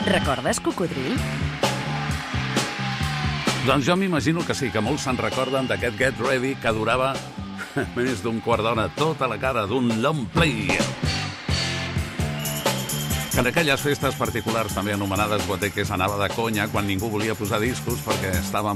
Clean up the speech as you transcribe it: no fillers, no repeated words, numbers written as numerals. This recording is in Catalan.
Recordes Cocodril? Doncs jo m'imagino que sí, que molts se'n recorden d'aquest Get Ready que durava més d'un quart d'hora, tota la cara d'un long play. Que en aquelles festes particulars també anomenades guateques anava de conya quan ningú volia posar discos perquè estàvem